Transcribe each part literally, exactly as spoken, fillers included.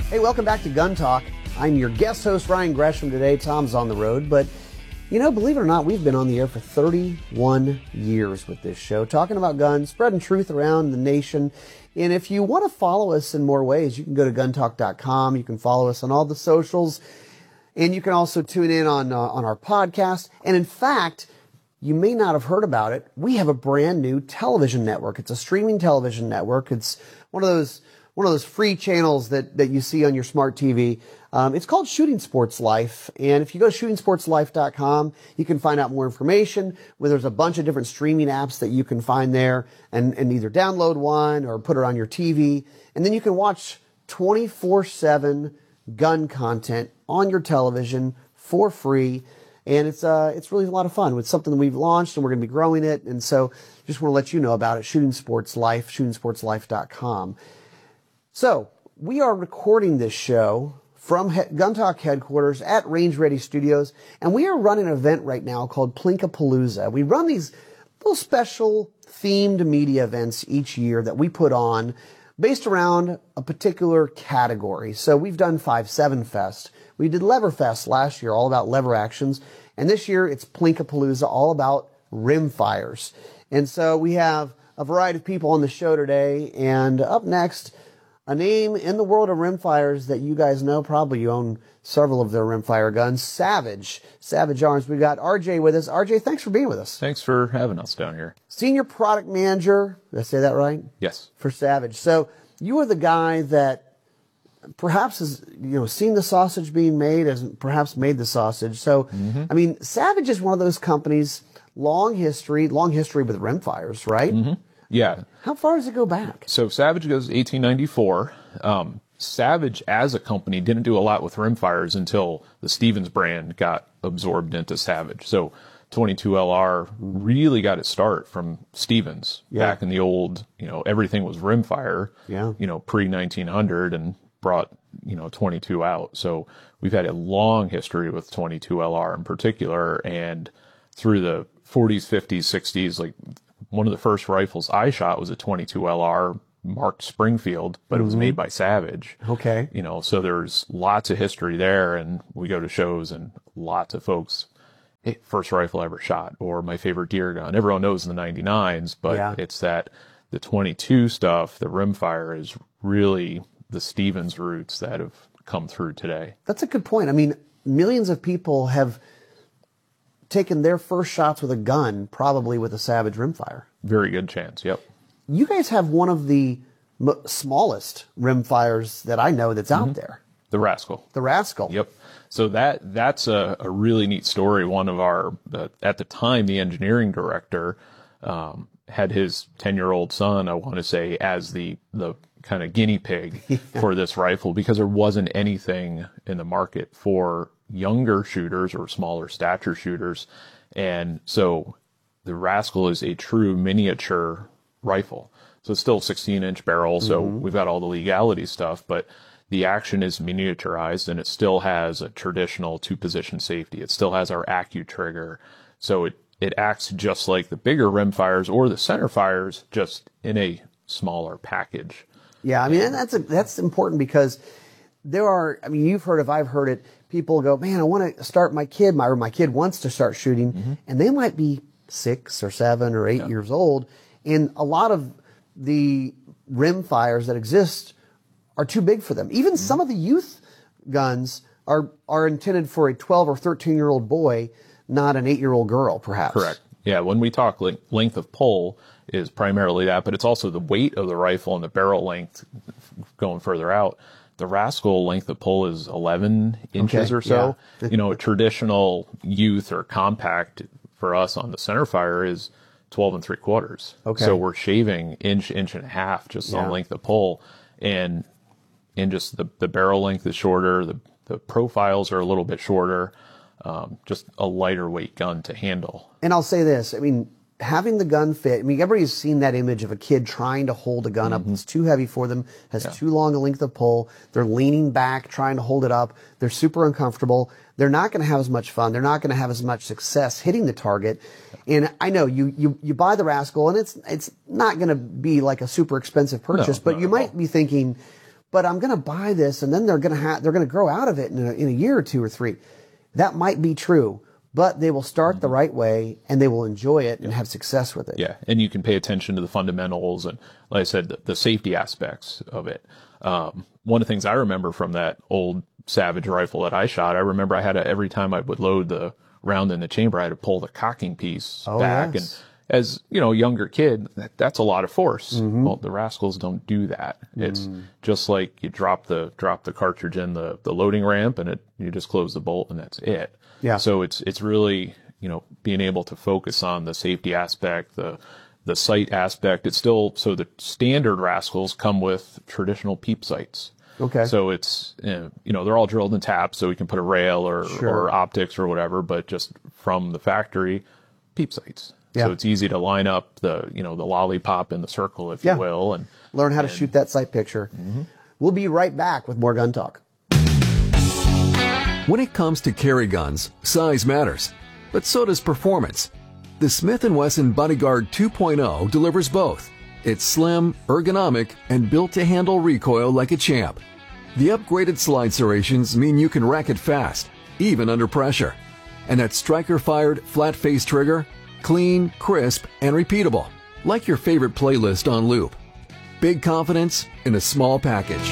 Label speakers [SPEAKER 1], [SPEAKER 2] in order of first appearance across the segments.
[SPEAKER 1] Hey, welcome back to Gun Talk. I'm your guest host, Ryan Gresham. Today, Tom's on the road, but you know, believe it or not, we've been on the air for thirty-one years with this show, talking about guns, spreading truth around the nation. And if you want to follow us in more ways, you can go to gun talk dot com. You can follow us on all the socials, and you can also tune in on uh, on our podcast. And in fact, you may not have heard about it. We have a brand new television network. It's a streaming television network. It's one of those one of those free channels that that you see on your smart T V. Um, it's called Shooting Sports Life, and if you go to shooting sports life dot com, you can find out more information. Where there's a bunch of different streaming apps that you can find there, and, and either download one or put it on your T V, and then you can watch twenty-four seven gun content on your television for free. And it's uh it's really a lot of fun. It's something that we've launched, and we're going to be growing it. And so, just want to let you know about it. Shooting Sports Life, shooting sports life dot com. So we are recording this show from Gun Talk headquarters at Range Ready Studios, and we are running an event right now called Plinkapalooza. We run these little special themed media events each year that we put on based around a particular category. So we've done five seven Fest. We did Leverfest last year, all about lever actions, and this year it's Plinkapalooza, all about rimfires. And so we have a variety of people on the show today, and up next, a name in the world of rimfires that you guys know. Probably you own several of their rimfire guns. Savage. Savage Arms. We've got R J with us. R J, thanks for being with us.
[SPEAKER 2] Thanks for having us down here.
[SPEAKER 1] Senior Product Manager. Did I say that right?
[SPEAKER 2] Yes.
[SPEAKER 1] For Savage. So you are the guy that perhaps has, you know, seen the sausage being made, has perhaps made the sausage. So, mm-hmm. I mean, Savage is one of those companies, long history, long history with rimfires, right?
[SPEAKER 2] Mm-hmm. Yeah.
[SPEAKER 1] How far does it go back?
[SPEAKER 2] So Savage goes eighteen ninety-four. Um, Savage as a company didn't do a lot with rimfires until the Stevens brand got absorbed into Savage. So twenty-two L R really got its start from Stevens. Yeah. Back in the old, you know, everything was rimfire,
[SPEAKER 1] yeah.
[SPEAKER 2] you know, pre nineteen hundred, and brought, you know, twenty-two out. So we've had a long history with twenty-two L R in particular, and through the forties, fifties, sixties, like, one of the first rifles I shot was a twenty-two L R marked Springfield, but mm-hmm. it was made by Savage.
[SPEAKER 1] Okay.
[SPEAKER 2] You know, so there's lots of history there, and we go to shows and lots of folks, hey, first rifle I ever shot, or my favorite deer gun. Everyone knows the ninety-nines, but yeah. it's that the twenty-two stuff, the rimfire, is really the Stevens roots that have come through today.
[SPEAKER 1] That's a good point. I mean, millions of people have taken their first shots with a gun, probably with a Savage rimfire.
[SPEAKER 2] Very good chance, yep.
[SPEAKER 1] You guys have one of the m- smallest rimfires that I know that's mm-hmm. out there.
[SPEAKER 2] The Rascal.
[SPEAKER 1] The Rascal.
[SPEAKER 2] Yep. So that that's a, a really neat story. One of our, uh, at the time, the engineering director um, had his ten-year-old son, I want to say, as the, the kind of guinea pig yeah. for this rifle, because there wasn't anything in the market for younger shooters or smaller stature shooters. And so the Rascal is a true miniature rifle. So it's still sixteen inch barrel. So mm-hmm. we've got all the legality stuff, but the action is miniaturized, and it still has a traditional two position safety. It still has our Accu trigger. So it, it acts just like the bigger rimfires or the center fires, just in a smaller package.
[SPEAKER 1] Yeah. I mean, and that's, a, that's important, because there are, I mean, you've heard it, I've heard it. People go, man, I want to start my kid, my, or my kid wants to start shooting, mm-hmm. and they might be six or seven or eight yeah. years old. And a lot of the rimfires that exist are too big for them. Even mm-hmm. some of the youth guns are, are intended for a twelve or thirteen year old boy, not an eight year old girl, perhaps.
[SPEAKER 2] Correct. Yeah. When we talk like length of pull is primarily that, but it's also the weight of the rifle and the barrel length going further out. The Rascal length of pull is eleven inches okay, or so. Yeah. You know, a traditional youth or compact for us on the centerfire is twelve and three quarters. Okay. So we're shaving inch, inch and a half just yeah. on length of pull. And, and just the, the barrel length is shorter. The, the profiles are a little bit shorter. Um, just a lighter weight gun to handle. And I'll say this, I mean, having the gun fit, I mean, everybody's seen that image of a kid trying to hold a gun mm-hmm. up. It's too heavy for them, has yeah. too long a length of pull. They're leaning back, trying to hold it up. They're super uncomfortable. They're not going to have as much fun. They're not going to have as much success hitting the target. And I know you, you, you buy the Rascal, and it's, it's not going to be like a super expensive purchase, no, but you might be thinking,
[SPEAKER 1] but I'm going to buy this and then they're going to have, they're going to grow out of it in a, in a year or two or three. That might be true, but they will start mm-hmm. the right way and they will enjoy it and have success with it.
[SPEAKER 2] Yeah. And you can pay attention to the fundamentals and, like I said, the, the safety aspects of it. Um, one of the things I remember from that old Savage rifle that I shot, I remember I had to, every time I would load the round in the chamber, I had to pull the cocking piece
[SPEAKER 1] oh,
[SPEAKER 2] back.
[SPEAKER 1] Yes.
[SPEAKER 2] And as, you know, a younger kid, that, that's a lot of force. Mm-hmm. Well, the Rascals don't do that. Mm. It's just like you drop the, drop the cartridge in the, the loading ramp and it, you just close the bolt and that's it.
[SPEAKER 1] Yeah.
[SPEAKER 2] So it's, it's really, you know, being able to focus on the safety aspect, the, the sight aspect. It's still, so the standard Rascals come with traditional peep sights.
[SPEAKER 1] Okay.
[SPEAKER 2] So it's, you know, they're all drilled and tapped so we can put a rail or,
[SPEAKER 1] sure.
[SPEAKER 2] or optics or whatever, but just from the factory, peep sights.
[SPEAKER 1] Yeah.
[SPEAKER 2] So it's easy to line up the, you know, the lollipop in the circle, if
[SPEAKER 1] yeah.
[SPEAKER 2] you will. And
[SPEAKER 1] learn how
[SPEAKER 2] and,
[SPEAKER 1] to shoot that sight picture. Mm-hmm. We'll be right back with more gun talk.
[SPEAKER 3] When it comes to carry guns, size matters, but so does performance. The Smith and Wesson Bodyguard two point oh delivers both. It's slim, ergonomic, and built to handle recoil like a champ. The upgraded slide serrations mean you can rack it fast, even under pressure. And that striker-fired, flat-face trigger, clean, crisp, and repeatable, like your favorite playlist on loop. Big confidence in a small package.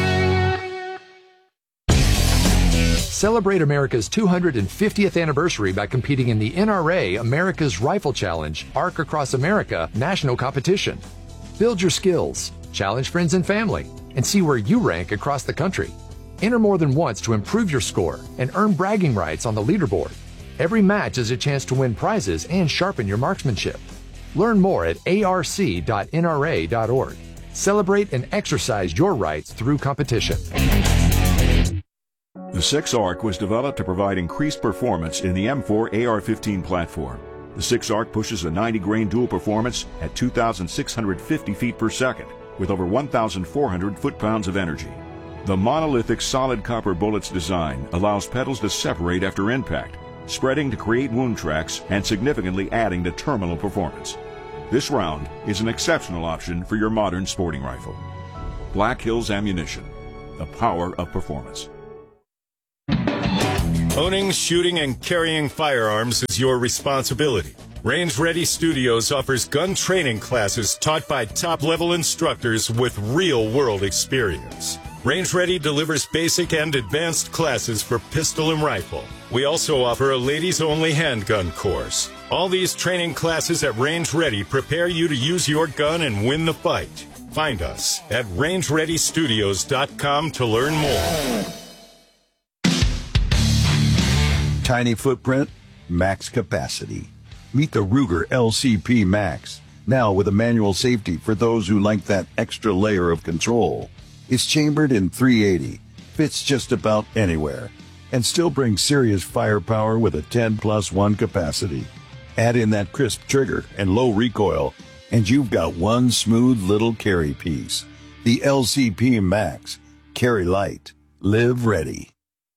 [SPEAKER 4] Celebrate America's two hundred fiftieth anniversary by competing in the N R A America's Rifle Challenge Arc Across America national competition. Build your skills, challenge friends and family, and see where you rank across the country. Enter more than once to improve your score and earn bragging rights on the leaderboard. Every match is a chance to win prizes and sharpen your marksmanship. Learn more at A R C dot N R A dot org. Celebrate and exercise your rights through competition.
[SPEAKER 5] The six ARC was developed to provide increased performance in the M four A R fifteen platform. The six ARC pushes a ninety grain dual performance at two thousand six hundred fifty feet per second with over one thousand four hundred foot-pounds of energy. The monolithic solid copper bullet's design allows petals to separate after impact, spreading to create wound tracks and significantly adding to terminal performance. This round is an exceptional option for your modern sporting rifle. Black Hills Ammunition, the power of performance.
[SPEAKER 6] Owning, shooting, and carrying firearms is your responsibility. Range Ready Studios offers gun training classes taught by top-level instructors with real-world experience. Range Ready delivers basic and advanced classes for pistol and rifle. We also offer a ladies-only handgun course. All these training classes at Range Ready prepare you to use your gun and win the fight. Find us at range ready studios dot com to learn more.
[SPEAKER 7] Tiny footprint, max capacity. Meet the Ruger L C P Max, now with a manual safety for those who like that extra layer of control. It's chambered in three eighty, fits just about anywhere, and still brings serious firepower with a ten plus one capacity. Add in that crisp trigger and low recoil, and you've got one smooth little carry piece. The L C P Max. Carry light. Live ready.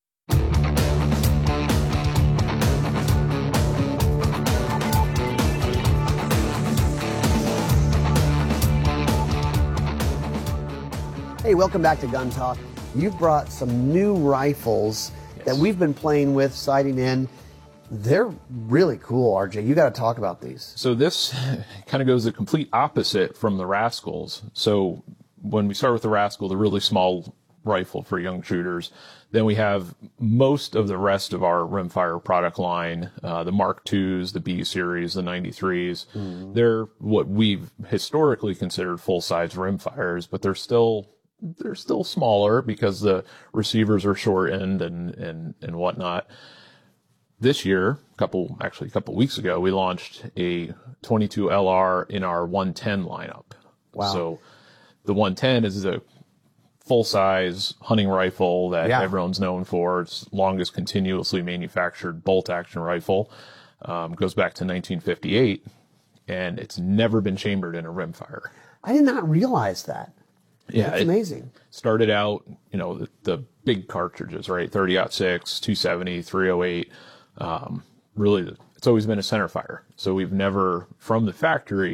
[SPEAKER 1] Hey, welcome back to Gun Talk. You've brought some new rifles yes. that we've been playing with, sighting in. They're really cool, R J. You got to talk about these.
[SPEAKER 2] So this kind of goes the complete opposite from the Rascals. So when we start with the Rascal, the really small rifle for young shooters, then we have most of the rest of our rimfire product line, uh, the Mark twos, the B series, the ninety-threes. Mm. They're what we've historically considered full-size rimfires, but they're still they're still smaller because the receivers are shortened and and and whatnot. This year, a couple actually a couple weeks ago, we launched a twenty-two L R in our one ten lineup.
[SPEAKER 1] Wow!
[SPEAKER 2] So the one ten is a full-size hunting rifle that yeah. everyone's known for. It's longest continuously manufactured bolt-action rifle. Um, goes back to nineteen fifty-eight, and it's never been chambered in a rimfire.
[SPEAKER 1] I did not realize that.
[SPEAKER 2] Yeah,
[SPEAKER 1] it's amazing.
[SPEAKER 2] Started out, you know, the, the big cartridges, right? thirty aught six, two seventy, three oh eight. Um, really, it's always been a center fire. So we've never, from the factory,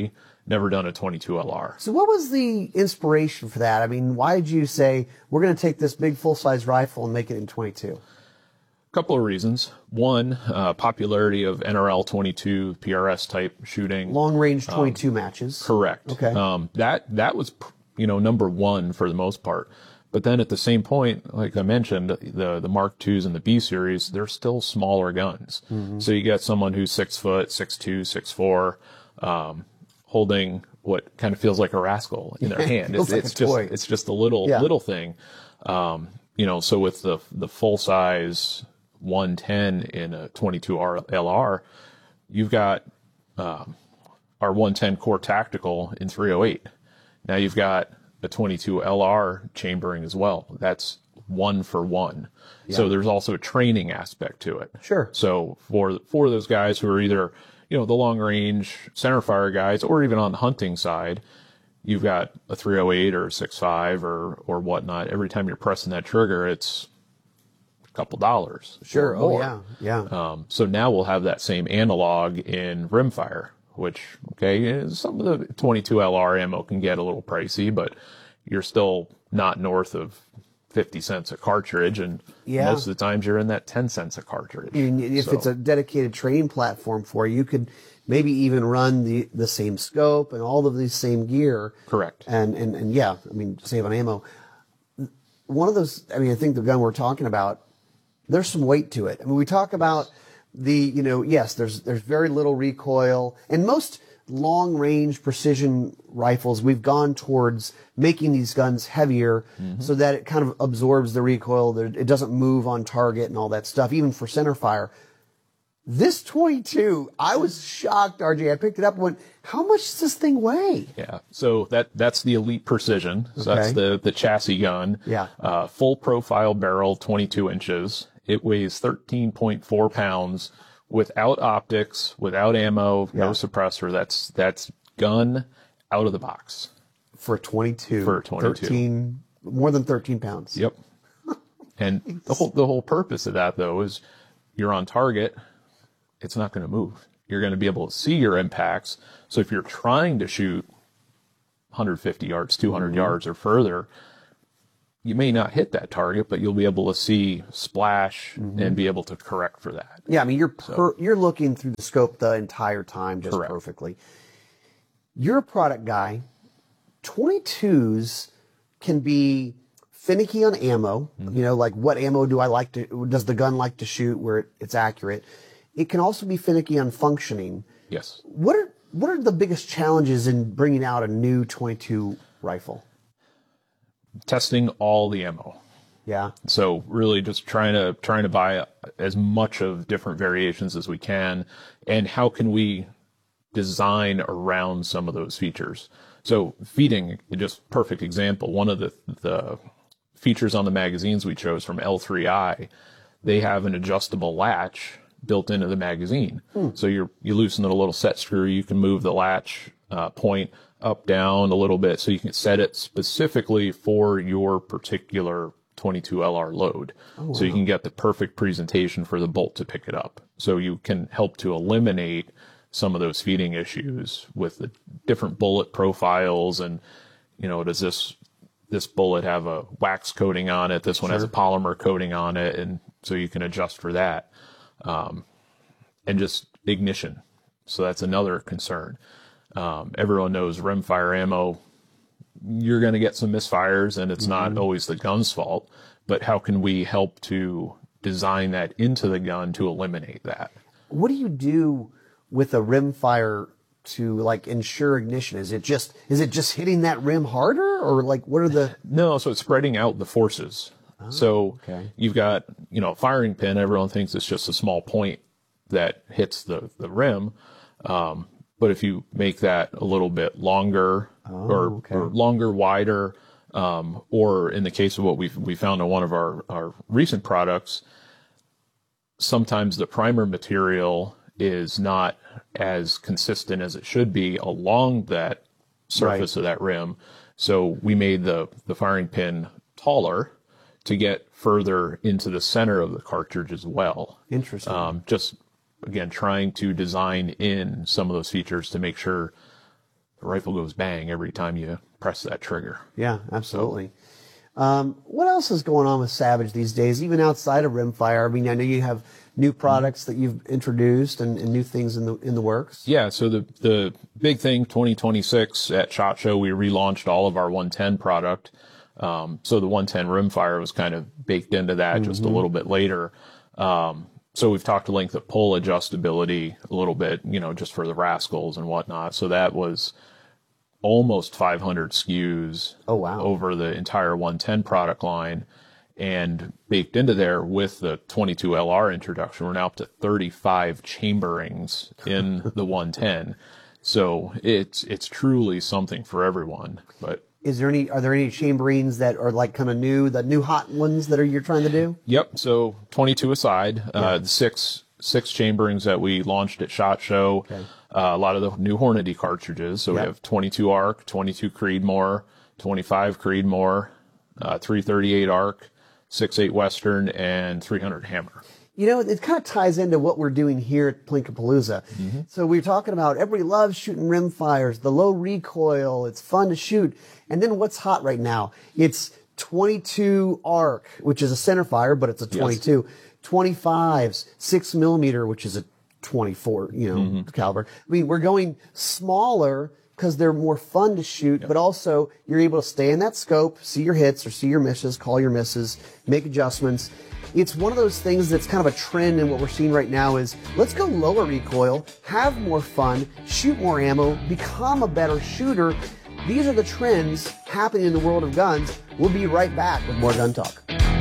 [SPEAKER 2] never done a twenty-two L R.
[SPEAKER 1] So what was the inspiration for that? I mean, why did you say, we're going to take this big full-size rifle and make it in twenty-two?
[SPEAKER 2] Couple of reasons. One, uh, popularity of N R L twenty-two, P R S type shooting.
[SPEAKER 1] Long-range twenty-two um, matches.
[SPEAKER 2] Correct.
[SPEAKER 1] Okay.
[SPEAKER 2] Um, that, that was, you know, number one for the most part. But then at the same point, like I mentioned, the, the Mark twos and the B series, they're still smaller guns. Mm-hmm. So you get someone who's six foot, six two, six four, um, holding what kind of feels like a rascal in their hand.
[SPEAKER 1] It's,
[SPEAKER 2] it's,
[SPEAKER 1] like
[SPEAKER 2] it's just,
[SPEAKER 1] toy.
[SPEAKER 2] it's just a little, yeah. little thing. Um, you know, so with the, the full size one ten in a twenty-two L R, you've got, um, our one ten Core Tactical in three oh eight. Now you've got a twenty-two L R chambering as well. That's one for one. Yeah. So there's also a training aspect to it.
[SPEAKER 1] Sure.
[SPEAKER 2] So for, for those guys who are either, you know, the long range centerfire guys, or even on the hunting side, you've got a three oh eight or a six five or, or whatnot. Every time you're pressing that trigger, it's a couple dollars.
[SPEAKER 1] Sure. Oh, yeah. Yeah.
[SPEAKER 2] Um, so now we'll have that same analog in rimfire, which, okay, some of the twenty-two L R ammo can get a little pricey, but you're still not north of fifty cents a cartridge, and yeah. most of the times you're in that ten cents a cartridge.
[SPEAKER 1] And if so. It's a dedicated training platform for you, you could maybe even run the, the same scope and all of the same gear.
[SPEAKER 2] Correct.
[SPEAKER 1] And, and, and yeah, I mean, save on ammo. One of those, I mean, I think the gun we're talking about, there's some weight to it. I mean, we talk about the, you know, yes, there's, there's very little recoil, and most long range precision rifles, we've gone towards making these guns heavier mm-hmm. so that it kind of absorbs the recoil, that it doesn't move on target and all that stuff, even for center fire. This twenty-two, I was shocked, R J. I picked it up and went, how much does this thing weigh?
[SPEAKER 2] Yeah, so that that's the Elite Precision. So
[SPEAKER 1] okay.
[SPEAKER 2] that's the, the chassis gun.
[SPEAKER 1] Yeah.
[SPEAKER 2] Uh, full profile barrel, twenty-two inches. It weighs thirteen point four pounds without optics, without ammo,
[SPEAKER 1] yeah.
[SPEAKER 2] no suppressor. That's that's gun out of the box.
[SPEAKER 1] For a twenty-two.
[SPEAKER 2] For a twenty-two.
[SPEAKER 1] thirteen, more than thirteen pounds.
[SPEAKER 2] Yep. And the whole the whole purpose of that, though, is you're on target. It's not going to move. You're going to be able to see your impacts. So if you're trying to shoot one hundred fifty yards, two hundred mm-hmm. yards or further, you may not hit that target, but you'll be able to see splash mm-hmm. and be able to correct for that.
[SPEAKER 1] Yeah, I mean, you're per, so, you're looking through the scope the entire time just correct. Perfectly. You're a product guy. twenty-twos can be finicky on ammo. Mm-hmm. You know, like what ammo do I like to, does the gun like to shoot where it, it's accurate? It can also be finicky on functioning.
[SPEAKER 2] Yes.
[SPEAKER 1] What are what are the biggest challenges in bringing out a new twenty-two rifle?
[SPEAKER 2] Testing all the ammo.
[SPEAKER 1] Yeah.
[SPEAKER 2] So really just trying to trying to buy as much of different variations as we can, and how can we design around some of those features. So feeding, just perfect example. One of the the features on the magazines we chose from L three I, they have an adjustable latch built into the magazine. Mm. So you you loosen it a little set screw, you can move the latch uh, point up, down a little bit, so you can set it specifically for your particular twenty-two L R load. Oh, wow. So you can get the perfect presentation for the bolt to pick it up. So you can help to eliminate some of those feeding issues with the different bullet profiles, and, you know, does this this bullet have a wax coating on it? This one sure. has a polymer coating on it, and so you can adjust for that. Um, and just ignition. So that's another concern. Um, everyone knows rimfire ammo, you're going to get some misfires, and it's mm-hmm. not always the gun's fault, but how can we help to design that into the gun to eliminate that?
[SPEAKER 1] What do you do with a rimfire to like ensure ignition? Is it just, is it just hitting that rim harder, or like what are the...
[SPEAKER 2] No, so it's spreading out the forces. Oh, so okay. you've got, you know, a firing pin. Everyone thinks it's just a small point that hits the, the rim. Um, but if you make that a little bit longer oh, or, okay. or longer, wider, um, or in the case of what we we found in one of our, our recent products, sometimes the primer material is not as consistent as it should be along that surface right. of that rim. So we made the, the firing pin taller to get further into the center of the cartridge as well.
[SPEAKER 1] Interesting.
[SPEAKER 2] Um, just, again, trying to design in some of those features to make sure the rifle goes bang every time you press that trigger.
[SPEAKER 1] Yeah, absolutely. So, um, what else is going on with Savage these days, even outside of rimfire? I mean, I know you have new products that you've introduced and, and new things in the in the works.
[SPEAKER 2] Yeah, so the the big thing, twenty twenty-six at SHOT Show, we relaunched all of our one ten product. Um, so the one ten rimfire was kind of baked into that mm-hmm. just a little bit later. Um, so we've talked length of pull adjustability a little bit, you know, just for the rascals and whatnot. So that was almost five hundred S K Us
[SPEAKER 1] oh, wow.
[SPEAKER 2] over the entire one ten product line. And baked into there with the twenty-two L R introduction, we're now up to thirty-five chamberings in the one ten. So it's it's truly something for everyone. But
[SPEAKER 1] is there any? Are there any chamberings that are like kind of new, the new hot ones that are you're trying to do?
[SPEAKER 2] Yep. So twenty-two aside, yeah. uh, the six six chamberings that we launched at SHOT Show, okay. uh, a lot of the new Hornady cartridges. So yep. we have twenty-two ARC, twenty-two Creedmoor, twenty-five Creedmoor, uh, three thirty-eight ARC. six eight Western, and three hundred Hammer.
[SPEAKER 1] You know, it kind of ties into what we're doing here at Plinkapalooza. Mm-hmm. So we're talking about everybody loves shooting rimfires, the low recoil, it's fun to shoot. And then what's hot right now? It's twenty-two ARC, which is a centerfire, but it's a twenty-two. Yes. twenty-fives, six millimeter, which is a twenty-four, you know, mm-hmm. caliber. I mean, we're going smaller because they're more fun to shoot, yep. but also you're able to stay in that scope, see your hits or see your misses, call your misses, make adjustments. It's one of those things that's kind of a trend, and what we're seeing right now is let's go lower recoil, have more fun, shoot more ammo, become a better shooter. These are the trends happening in the world of guns. We'll be right back with more Gun Talk.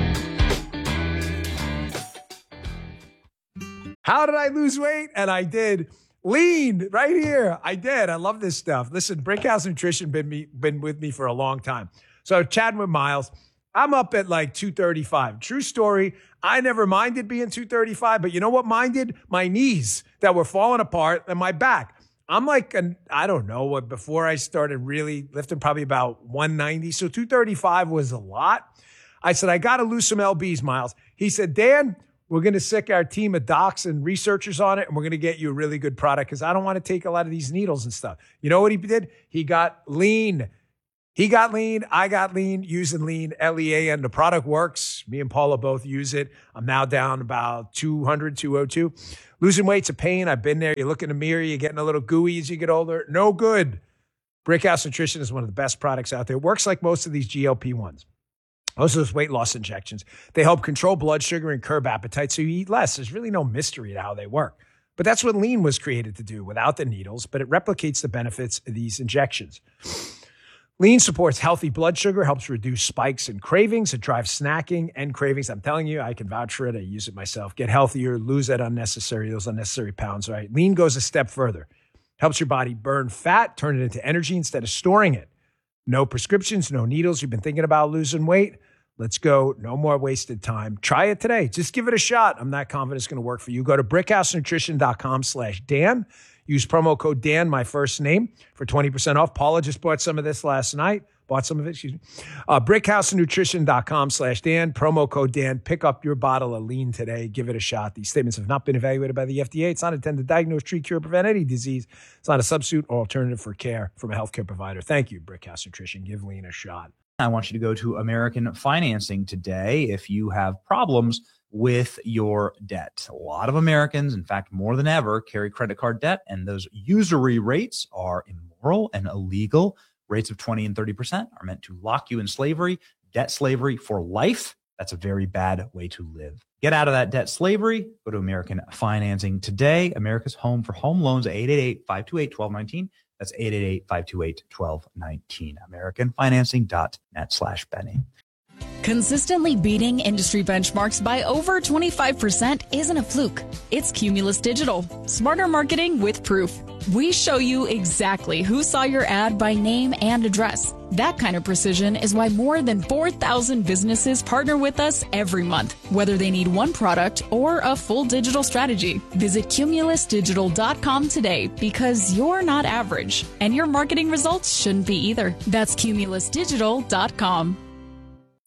[SPEAKER 8] How did I lose weight? And I did. Lean right here. I did. I love this stuff. Listen, Brickhouse Nutrition been me been with me for a long time. So chatting with Miles, I'm up at like two thirty-five. True story. I never minded being two thirty-five, but you know what minded? My knees that were falling apart and my back. I'm like, an, I don't know what, before I started really lifting, probably about one ninety. So two thirty-five was a lot. I said, I got to lose some L Bs, Miles. He said, Dan, we're going to sick our team of docs and researchers on it, and we're going to get you a really good product because I don't want to take a lot of these needles and stuff. You know what he did? He got lean. He got lean. I got lean using lean, L E A N. The product works. Me and Paula both use it. I'm now down about two hundred, two oh two. Losing weight's a pain. I've been there. You look in the mirror, you're getting a little gooey as you get older. No good. Brickhouse Nutrition is one of the best products out there. It works like most of these G L P ones. Most of those weight loss injections, they help control blood sugar and curb appetite so you eat less. There's really no mystery to how they work. But that's what lean was created to do without the needles, but it replicates the benefits of these injections. Lean supports healthy blood sugar, helps reduce spikes and cravings. It drives snacking and cravings. I'm telling you, I can vouch for it. I use it myself. Get healthier, lose that unnecessary, those unnecessary pounds, right? Lean goes a step further. Helps your body burn fat, turn it into energy instead of storing it. No prescriptions, no needles. You've been thinking about losing weight? Let's go. No more wasted time. Try it today. Just give it a shot. I'm not confident it's going to work for you. Go to brickhousenutrition.com slash Dan. Use promo code Dan, my first name, for twenty percent off. Paula just bought some of this last night. Bought some of it, excuse me. Uh, brickhousenutrition.com slash Dan. Promo code Dan. Pick up your bottle of lean today. Give it a shot. These statements have not been evaluated by the F D A. It's not intended to diagnose, treat, cure, prevent any disease. It's not a substitute or alternative for care from a healthcare provider. Thank you, Brickhouse Nutrition. Give lean a shot.
[SPEAKER 9] I want you to go to American Financing today if you have problems with your debt. A lot of Americans, in fact, more than ever, carry credit card debt, and those usury rates are immoral and illegal. Rates of twenty and thirty percent are meant to lock you in slavery, debt slavery for life. That's a very bad way to live. Get out of that debt slavery. Go to American Financing today. America's home for home loans, eight eight eight, five two eight, one two one nine. That's eight eight eight, five two eight, one two one nine. AmericanFinancing.net slash Benny.
[SPEAKER 10] Consistently beating industry benchmarks by over twenty-five percent isn't a fluke. It's Cumulus Digital. Smarter marketing with proof. We show you exactly who saw your ad by name and address. That kind of precision is why more than four thousand businesses partner with us every month, whether they need one product or a full digital strategy. Visit cumulus digital dot com today because you're not average, and your marketing results shouldn't be either. That's cumulus digital dot com.